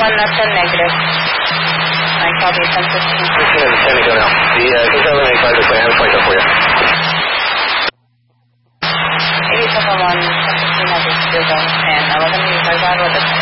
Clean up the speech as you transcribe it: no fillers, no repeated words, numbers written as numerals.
1 left and negative. I copy 1015. 10 to go now. The 2785 is my hand point up for you. 87 1, 1015 has a 0 and 1185 with a